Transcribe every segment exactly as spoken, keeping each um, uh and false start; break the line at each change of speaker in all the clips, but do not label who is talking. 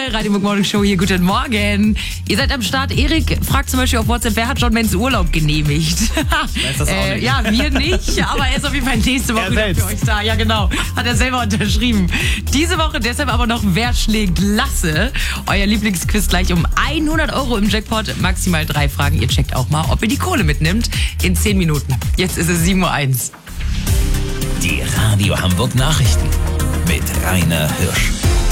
Eure Radio Morning Show hier. Guten Morgen. Ihr seid am Start. Erik fragt zum Beispiel auf WhatsApp, wer hat John Mens Urlaub genehmigt?
Weiß das auch
äh,
nicht.
Ja, wir nicht, aber er ist auf jeden Fall nächste Woche wieder für euch da. Ja, genau. Hat er selber unterschrieben. Diese Woche deshalb aber noch Wer schlägt Lasse? Euer Lieblingsquiz gleich um hundert Euro im Jackpot. Maximal drei Fragen. Ihr checkt auch mal, ob ihr die Kohle mitnimmt. In zehn Minuten. Jetzt ist es sieben Uhr eins.
Die Radio Hamburg Nachrichten mit Rainer Hirsch.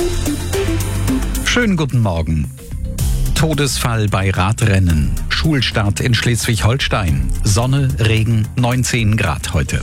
Schönen guten Morgen. Todesfall bei Radrennen. Schulstart in Schleswig-Holstein. Sonne, Regen, neunzehn Grad heute.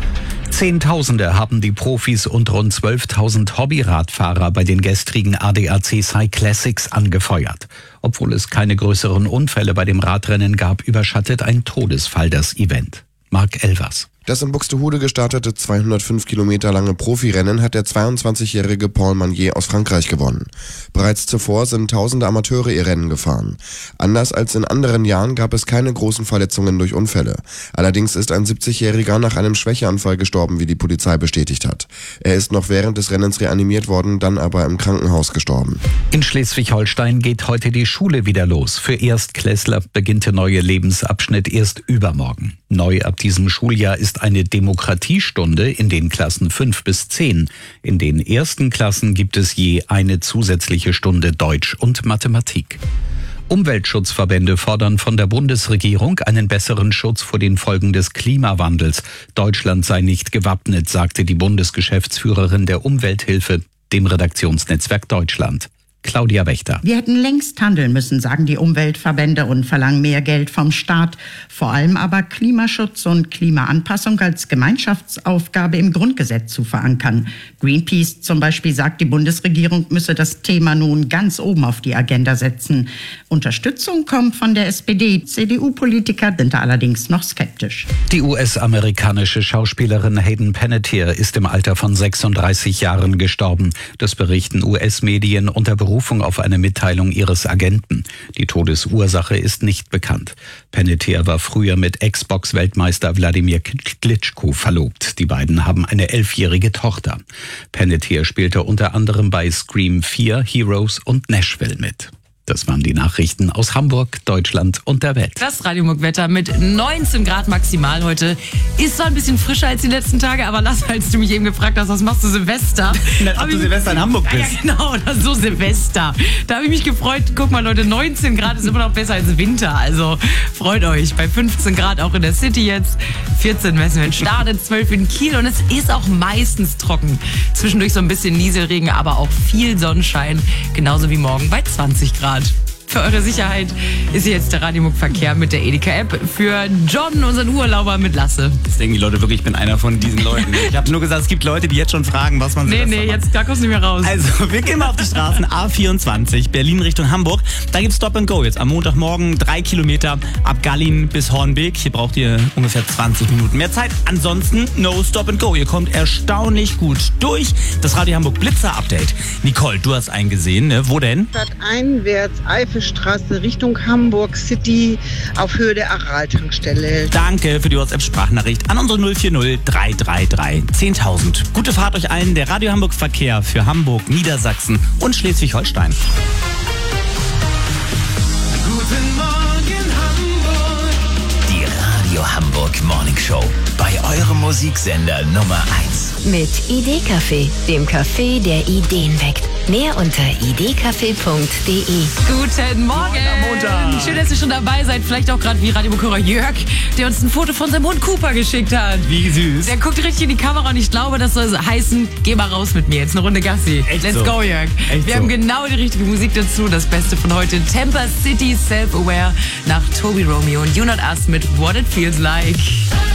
Zehntausende haben die Profis und rund zwölftausend Hobbyradfahrer bei den gestrigen A D A C Cyclassics angefeuert. Obwohl es keine größeren Unfälle bei dem Radrennen gab, überschattet ein Todesfall das Event. Marc Elvers.
Das in Buxtehude gestartete zweihundertfünf Kilometer lange Profirennen hat der zweiundzwanzigjährige Paul Magnier aus Frankreich gewonnen. Bereits zuvor sind tausende Amateure ihr Rennen gefahren. Anders als in anderen Jahren gab es keine großen Verletzungen durch Unfälle. Allerdings ist ein siebzigjähriger nach einem Schwächeanfall gestorben, wie die Polizei bestätigt hat. Er ist noch während des Rennens reanimiert worden, dann aber im Krankenhaus gestorben.
In Schleswig-Holstein geht heute die Schule wieder los. Für Erstklässler beginnt der neue Lebensabschnitt erst übermorgen. Neu ab diesem Schuljahr ist eine Demokratiestunde in den Klassen fünf bis zehn. In den ersten Klassen gibt es je eine zusätzliche Stunde Deutsch und Mathematik. Umweltschutzverbände fordern von der Bundesregierung einen besseren Schutz vor den Folgen des Klimawandels. Deutschland sei nicht gewappnet, sagte die Bundesgeschäftsführerin der Umwelthilfe dem Redaktionsnetzwerk Deutschland. Claudia Wächter.
Wir hätten längst handeln müssen, sagen die Umweltverbände und verlangen mehr Geld vom Staat. Vor allem aber Klimaschutz und Klimaanpassung als Gemeinschaftsaufgabe im Grundgesetz zu verankern. Greenpeace zum Beispiel sagt, die Bundesregierung müsse das Thema nun ganz oben auf die Agenda setzen. Unterstützung kommt von der S P D. C D U-Politiker sind da allerdings noch skeptisch.
Die U S-amerikanische Schauspielerin Hayden Panettiere ist im Alter von sechsunddreißig Jahren gestorben. Das berichten U S-Medien unter Berufung auf eine Mitteilung ihres Agenten. Die Todesursache ist nicht bekannt. Panettiere war früher mit Xbox-Weltmeister Wladimir Klitschko verlobt. Die beiden haben eine elfjährige Tochter. Panettiere spielte unter anderem bei Scream vier, Heroes und Nashville mit. Das waren die Nachrichten aus Hamburg, Deutschland und der Welt.
Das Radiomog-Wetter mit neunzehn Grad maximal heute. Ist zwar ein bisschen frischer als die letzten Tage, aber Lass, als du mich eben gefragt hast, was machst du Silvester?
Na, ob du Silvester in Hamburg bist.
Ja, genau, das ist so Silvester. Da habe ich mich gefreut. Guck mal, Leute, neunzehn Grad ist immer noch besser als Winter. Also freut euch. Bei fünfzehn Grad auch in der City jetzt. vierzehn messen wir in Stade, zwölf in Kiel. Und es ist auch meistens trocken. Zwischendurch so ein bisschen Nieselregen, aber auch viel Sonnenschein. Genauso wie morgen bei zwanzig Grad. Für eure Sicherheit ist hier jetzt der Radiomug-Verkehr mit der Edeka-App. Für John, unseren Urlauber mit Lasse.
Das denken die Leute wirklich, ich bin einer von diesen Leuten. Ich habe nur gesagt, es gibt Leute, die jetzt schon fragen, was man
Nee,
Silvester
nee,
macht.
jetzt da kommst du nicht mehr raus.
Also, wir gehen mal auf die Straßen A vierundzwanzig, Berlin Richtung Hamburg. Da gibt's Stop and Go jetzt am Montagmorgen, drei Kilometer ab Gallin bis Hornbeek. Hier braucht ihr ungefähr zwanzig Minuten mehr Zeit. Ansonsten no Stop and Go. Ihr kommt erstaunlich gut durch. Das Radio Hamburg Blitzer Update. Nicole, du hast einen gesehen, ne? Wo denn?
Stadteinwärts, Eifelstraße, Richtung Hamburg City auf Höhe der Aral-Tankstelle.
Danke für die WhatsApp-Sprachnachricht an unsere null vier null drei drei drei zehntausend. Gute Fahrt euch allen, der Radio Hamburg Verkehr für Hamburg, Niedersachsen und Schleswig-Holstein.
Guten Morgen Hamburg. Die Radio Hamburg Morning Show. Bei eurem Musiksender Nummer eins.
Mit Idee-Café, dem Café, der Ideen weckt. Mehr unter idee-café punkt de.
Guten Morgen.
Montag.
Schön, dass ihr schon dabei seid. Vielleicht auch gerade wie Radiobuchhörer Jörg, der uns ein Foto von seinem Hund Cooper geschickt hat.
Wie süß.
Der guckt richtig in die Kamera und ich glaube, das soll heißen, geh mal raus mit mir. Jetzt eine Runde Gassi.
Echt
Let's
so.
go, Jörg.
Echt
Wir
so.
haben genau die richtige Musik dazu. Das Beste von heute. Tampa City Self-Aware nach Toby Romeo und You Not Us mit What It Feels Like.